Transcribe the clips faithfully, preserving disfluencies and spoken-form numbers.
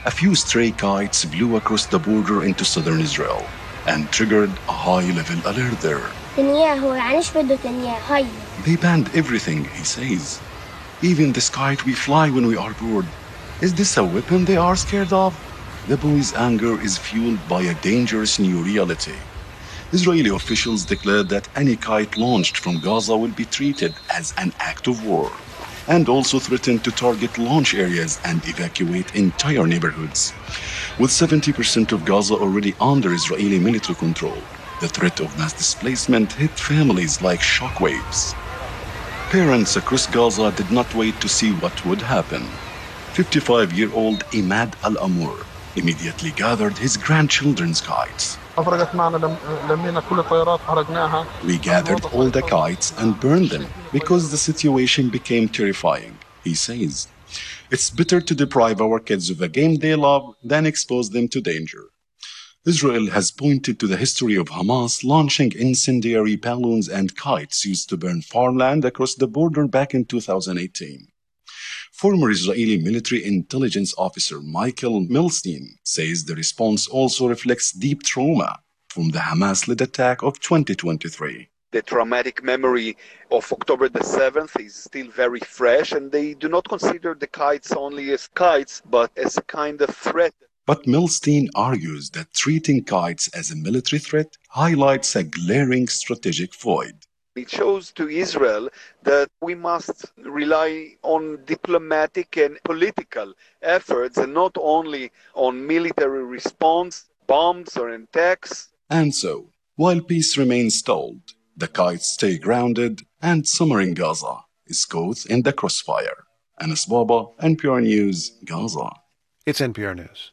A few stray kites blew across the border into southern Israel and triggered a high-level alert there. They banned everything, he says. Even this kite we fly when we are bored. Is this a weapon they are scared of? The boy's anger is fueled by a dangerous new reality. Israeli officials declared that any kite launched from Gaza will be treated as an act of war, and also threatened to target launch areas and evacuate entire neighborhoods. With seventy percent of Gaza already under Israeli military control, the threat of mass displacement hit families like shockwaves. Parents across Gaza did not wait to see what would happen. fifty-five-year-old Imad Al-Amour immediately gathered his grandchildren's kites. We gathered all the kites and burned them because the situation became terrifying, he says. It's better to deprive our kids of a game they love than expose them to danger. Israel has pointed to the history of Hamas launching incendiary balloons and kites used to burn farmland across the border back in two thousand eighteen. Former Israeli military intelligence officer Michael Milstein says the response also reflects deep trauma from the Hamas-led attack of twenty twenty-three. The traumatic memory of October the seventh is still very fresh, and they do not consider the kites only as kites, but as a kind of threat. But Milstein argues that treating kites as a military threat highlights a glaring strategic void. It shows to Israel that we must rely on diplomatic and political efforts and not only on military response, bombs or attacks. And so, while peace remains stalled, the kites stay grounded and summer in Gaza is caught in the crossfire. Anas Baba, N P R News, Gaza. It's N P R News.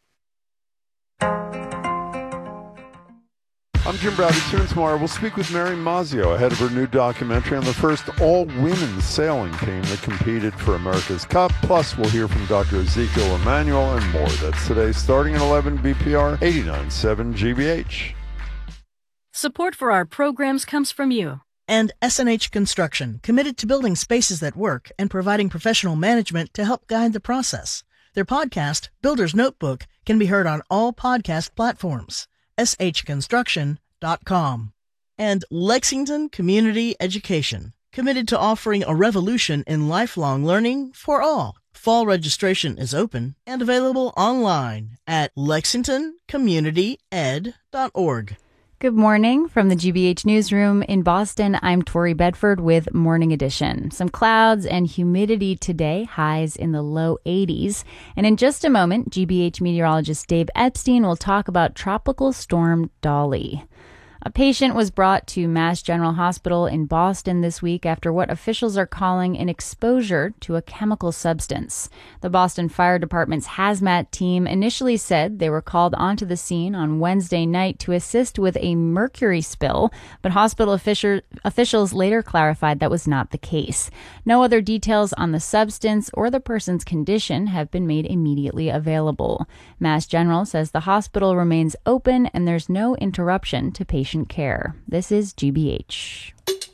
I'm Jim Bradley. Soon tomorrow, we'll speak with Mary Mazzio ahead of her new documentary on the first all-women's sailing team that competed for America's Cup. Plus, we'll hear from Doctor Ezekiel Emanuel and more. That's today, starting at eleven B P R eighty-nine point seven G B H. Support for our programs comes from you. And S and H Construction, committed to building spaces that work and providing professional management to help guide the process. Their podcast, Builder's Notebook, can be heard on all podcast platforms. S H construction dot com. And Lexington Community Education, committed to offering a revolution in lifelong learning for all. Fall registration is open and available online at lexington community ed dot org. Good morning from the G B H Newsroom in Boston. I'm Tori Bedford with Morning Edition. Some clouds and humidity today, highs in the low eighties. And in just a moment, G B H meteorologist Dave Epstein will talk about Tropical Storm Dolly. A patient was brought to Mass General Hospital in Boston this week after what officials are calling an exposure to a chemical substance. The Boston Fire Department's hazmat team initially said they were called onto the scene on Wednesday night to assist with a mercury spill, but hospital official, officials later clarified that was not the case. No other details on the substance or the person's condition have been made immediately available. Mass General says the hospital remains open and there's no interruption to patient care. This is G B H.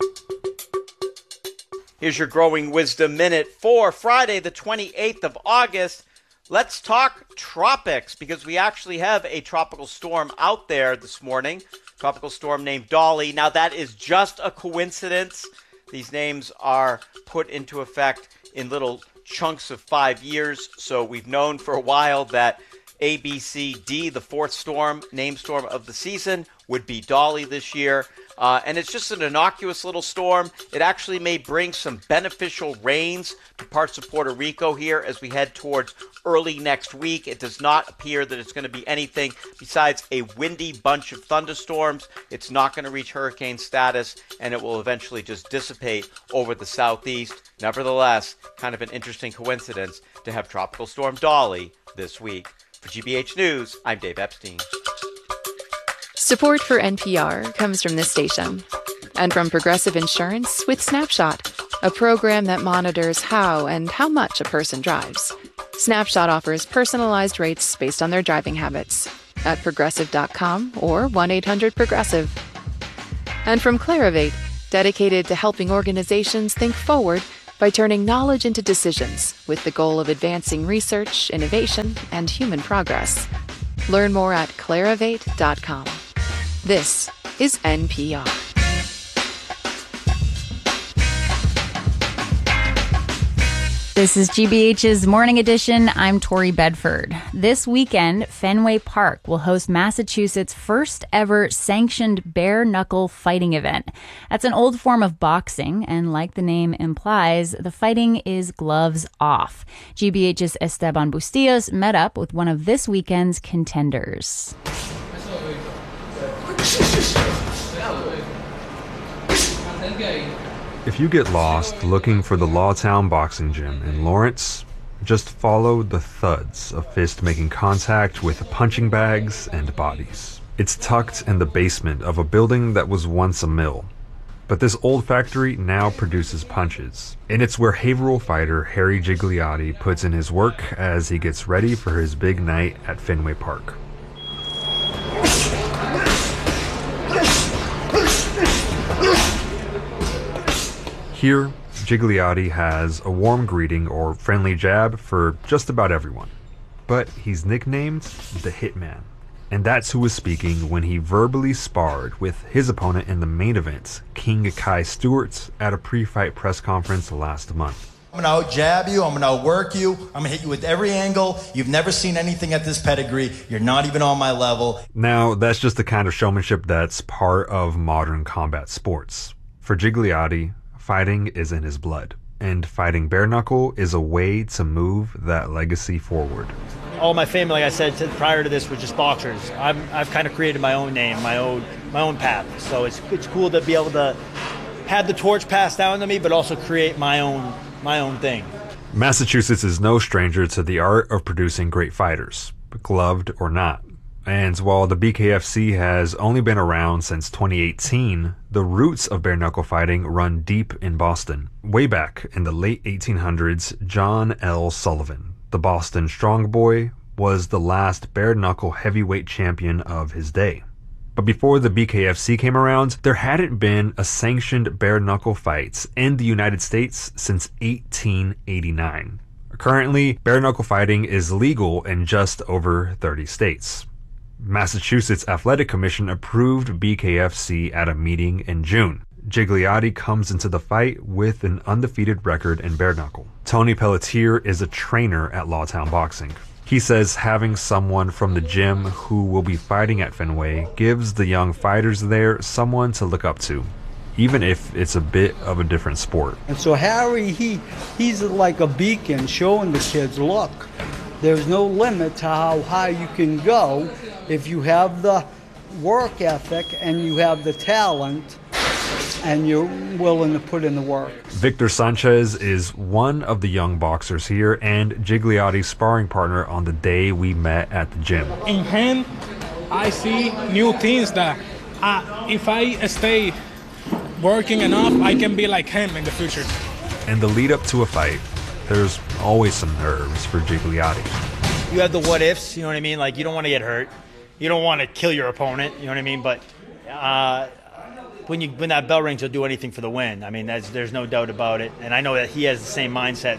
Here's your Growing Wisdom Minute for Friday, the twenty-eighth of August. Let's talk tropics, because we actually have a tropical storm out there this morning. Tropical storm named Dolly. Now, that is just a coincidence. These names are put into effect in little chunks of five years. So we've known for a while that A, B, C, D, the fourth storm, name storm of the season, would be Dolly this year. Uh, and it's just an innocuous little storm. It actually may bring some beneficial rains to parts of Puerto Rico here as we head towards early next week. It does not appear that it's going to be anything besides a windy bunch of thunderstorms. It's not going to reach hurricane status, and it will eventually just dissipate over the southeast. Nevertheless, kind of an interesting coincidence to have Tropical Storm Dolly this week. For G B H News, I'm Dave Epstein. Support for N P R comes from this station and from Progressive Insurance with Snapshot, a program that monitors how and how much a person drives. Snapshot offers personalized rates based on their driving habits at progressive dot com or one eight hundred progressive. And from Clarivate, dedicated to helping organizations think forward by turning knowledge into decisions with the goal of advancing research, innovation, and human progress. Learn more at Clarivate dot com. This is N P R. This is G B H's Morning Edition. I'm Tori Bedford. This weekend, Fenway Park will host Massachusetts' first ever sanctioned bare knuckle fighting event. That's an old form of boxing, and like the name implies, the fighting is gloves off. G B H's Esteban Bustillos met up with one of this weekend's contenders. If you get lost looking for the Lawtown Boxing Gym in Lawrence, just follow the thuds of fists making contact with punching bags and bodies. It's tucked in the basement of a building that was once a mill. But this old factory now produces punches, and it's where Haverhill fighter Harry Gigliotti puts in his work as he gets ready for his big night at Fenway Park. Here, Gigliotti has a warm greeting or friendly jab for just about everyone. But he's nicknamed the Hitman. And that's who was speaking when he verbally sparred with his opponent in the main event, King Kai Stewart, at a pre-fight press conference last month. I'm going to out-jab you, I'm going to outwork you, I'm going to hit you with every angle. You've never seen anything at this pedigree. You're not even on my level. Now, that's just the kind of showmanship that's part of modern combat sports. For Gigliotti, fighting is in his blood, and fighting bare knuckle is a way to move that legacy forward. All my family, like I said to, prior to this, was just boxers. I'm, I've kind of created my own name, my own my own path. So it's it's cool to be able to have the torch passed down to me, but also create my own my own thing. Massachusetts is no stranger to the art of producing great fighters, gloved or not. And while the B K F C has only been around since twenty eighteen, the roots of bare knuckle fighting run deep in Boston. Way back in the late eighteen hundreds, John L. Sullivan, the Boston Strong Boy, was the last bare knuckle heavyweight champion of his day. But before the B K F C came around, there hadn't been a sanctioned bare knuckle fight in the United States since eighteen eighty-nine. Currently, bare knuckle fighting is legal in just over thirty states. Massachusetts Athletic Commission approved B K F C at a meeting in June. Gigliotti comes into the fight with an undefeated record in bare knuckle. Tony Pelletier is a trainer at Lawtown Boxing. He says having someone from the gym who will be fighting at Fenway gives the young fighters there someone to look up to, even if it's a bit of a different sport. And so Harry, he he's like a beacon showing the kids, look, there's no limit to how high you can go if you have the work ethic and you have the talent and you're willing to put in the work. Victor Sanchez is one of the young boxers here and Gigliotti's sparring partner on the day we met at the gym. In him, I see new things that uh, if I stay working enough, I can be like him in the future. In the lead up to a fight, there's always some nerves for Gigliotti. You have the what ifs, you know what I mean? Like, you don't want to get hurt. You don't want to kill your opponent, you know what I mean? But uh, when you when that bell rings, you'll do anything for the win. I mean, that's, there's no doubt about it. And I know that he has the same mindset.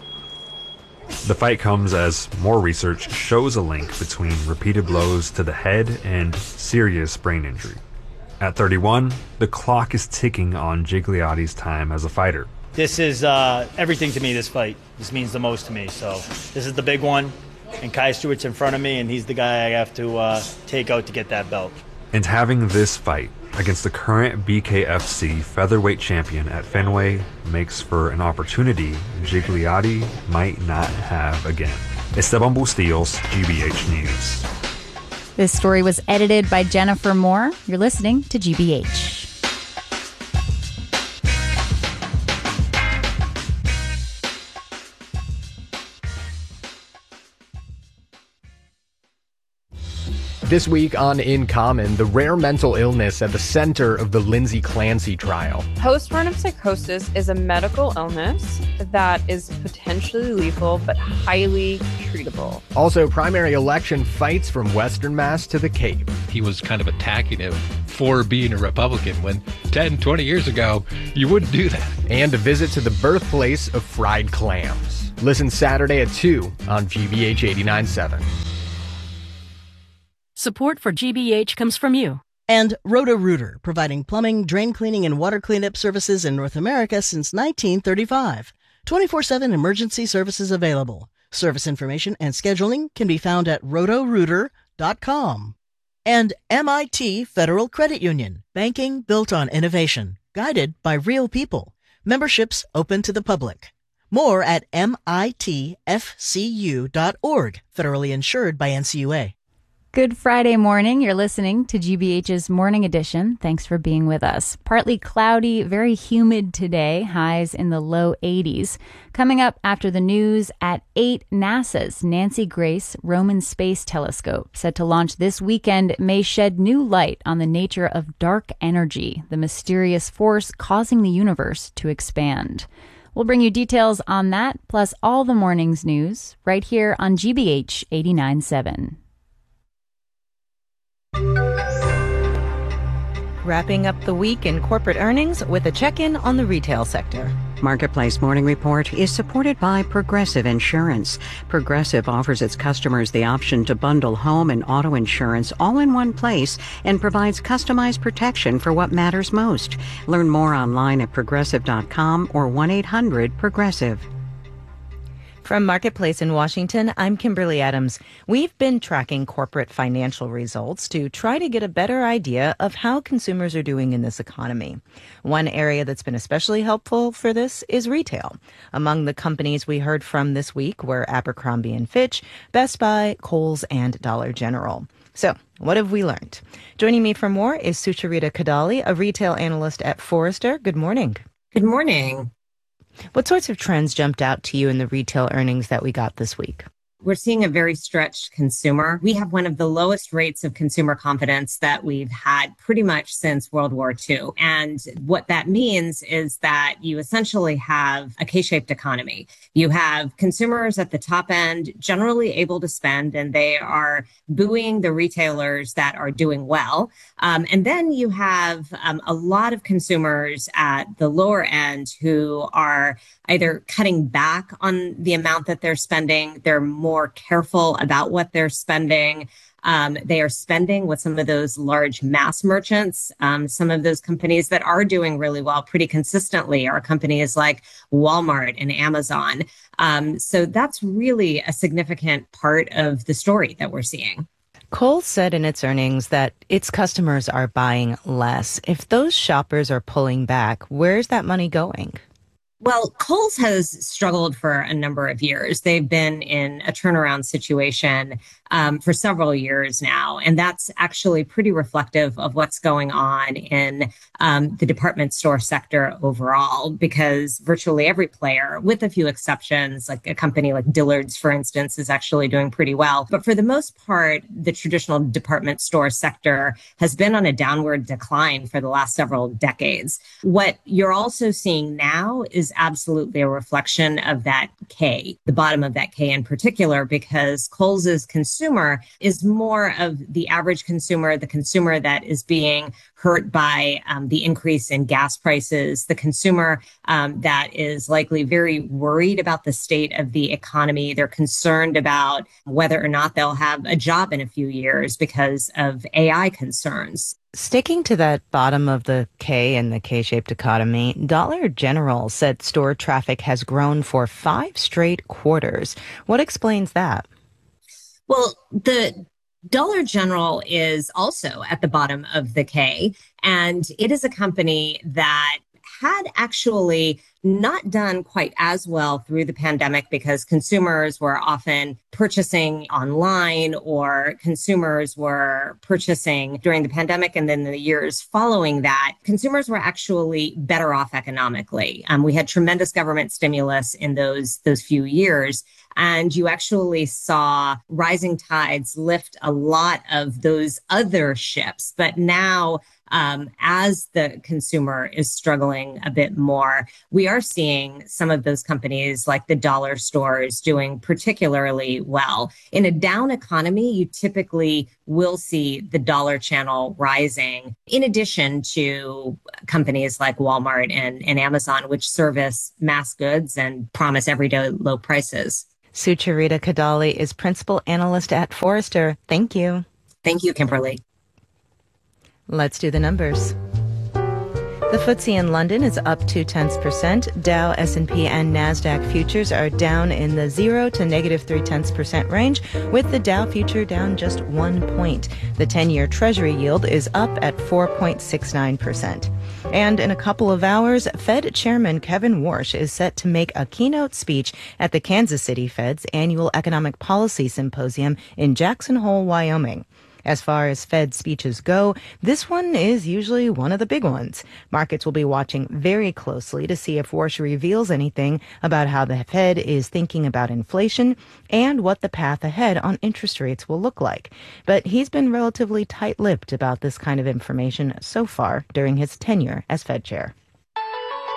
The fight comes as more research shows a link between repeated blows to the head and serious brain injury. At thirty-one, the clock is ticking on Gigliotti's time as a fighter. This is uh, everything to me, this fight. This means the most to me. So this is the big one. And Kai Stewart's in front of me, and he's the guy I have to uh, take out to get that belt. And having this fight against the current B K F C featherweight champion at Fenway makes for an opportunity Gigliotti might not have again. Esteban Bustillos, G B H News. This story was edited by Jennifer Moore. You're listening to G B H. This week on In Common, the rare mental illness at the center of the Lindsay Clancy trial. Postpartum psychosis is a medical illness that is potentially lethal but highly treatable. Also, primary election fights from Western Mass to the Cape. He was kind of attacking him for being a Republican when ten, twenty years ago, you wouldn't do that. And a visit to the birthplace of fried clams. Listen Saturday at two on G B H eighty-nine point seven. Support for G B H comes from you. And Roto-Rooter, providing plumbing, drain cleaning, and water cleanup services in North America since nineteen thirty-five. twenty-four seven emergency services available. Service information and scheduling can be found at roto rooter dot com. And M I T Federal Credit Union, banking built on innovation, guided by real people. Memberships open to the public. More at M I T F C U dot org, federally insured by N C U A. Good Friday morning. You're listening to G B H's Morning Edition. Thanks for being with us. Partly cloudy, very humid today, highs in the low eighties. Coming up after the news at eight, NASA's Nancy Grace Roman Space Telescope, set to launch this weekend, may shed new light on the nature of dark energy, the mysterious force causing the universe to expand. We'll bring you details on that, plus all the morning's news, right here on G B H eighty-nine point seven. Wrapping up the week in corporate earnings with a check-in on the retail sector. Marketplace Morning Report is supported by Progressive Insurance. Progressive offers its customers the option to bundle home and auto insurance all in one place and provides customized protection for what matters most. Learn more online at progressive dot com or one eight hundred progressive. From Marketplace in Washington, I'm Kimberly Adams. We've been tracking corporate financial results to try to get a better idea of how consumers are doing in this economy. One area that's been especially helpful for this is retail. Among the companies we heard from this week were Abercrombie and Fitch, Best Buy, Kohl's, and Dollar General. So, what have we learned? Joining me for more is Sucharita Kadali, a retail analyst at Forrester. Good morning. Good morning. What sorts of trends jumped out to you in the retail earnings that we got this week? We're seeing a very stretched consumer. We have one of the lowest rates of consumer confidence that we've had pretty much since World War Two. And what that means is that you essentially have a K-shaped economy. You have consumers at the top end generally able to spend, and they are buoying the retailers that are doing well. Um, and then you have um, a lot of consumers at the lower end who are either cutting back on the amount that they're spending, they're more more careful about what they're spending. Um, they are spending with some of those large mass merchants. Um, some of those companies that are doing really well pretty consistently are companies like Walmart and Amazon. Um, so that's really a significant part of the story that we're seeing. Kohl's said in its earnings that its customers are buying less. If those shoppers are pulling back, where's that money going? Well, Kohl's has struggled for a number of years. They've been in a turnaround situation um, for several years now, and that's actually pretty reflective of what's going on in um, the department store sector overall, because virtually every player, with a few exceptions, like a company like Dillard's, for instance, is actually doing pretty well. But for the most part, the traditional department store sector has been on a downward decline for the last several decades. What you're also seeing now is absolutely a reflection of that K, the bottom of that K in particular, because Kohl's consumer is more of the average consumer, the consumer that is being hurt by um, the increase in gas prices, the consumer um, that is likely very worried about the state of the economy. They're concerned about whether or not they'll have a job in a few years because of A I concerns. Sticking to that bottom of the K and the K-shaped economy, Dollar General said store traffic has grown for five straight quarters. What explains that? Well, the Dollar General is also at the bottom of the K, and it is a company that had actually not done quite as well through the pandemic because consumers were often purchasing online, or consumers were purchasing during the pandemic. And then the years following that, consumers were actually better off economically. Um, we had tremendous government stimulus in those, those few years. And you actually saw rising tides lift a lot of those other ships. But now, Um, as the consumer is struggling a bit more, we are seeing some of those companies like the dollar stores doing particularly well. In a down economy, you typically will see the dollar channel rising, in addition to companies like Walmart and, and Amazon, which service mass goods and promise everyday low prices. Sucharita Kadali is principal analyst at Forrester. Thank you. Thank you, Kimberly. Let's do the numbers. The F T S E in London is up two tenths percent. Dow, S and P, and NASDAQ futures are down in the zero to negative three tenths percent range, with the Dow future down just one point. The ten-year Treasury yield is up at four point six nine percent. And in a couple of hours, Fed Chairman Kevin Warsh is set to make a keynote speech at the Kansas City Fed's annual Economic Policy Symposium in Jackson Hole, Wyoming. As far as Fed speeches go, this one is usually one of the big ones. Markets will be watching very closely to see if Warsh reveals anything about how the Fed is thinking about inflation and what the path ahead on interest rates will look like. But he's been relatively tight-lipped about this kind of information so far during his tenure as Fed chair.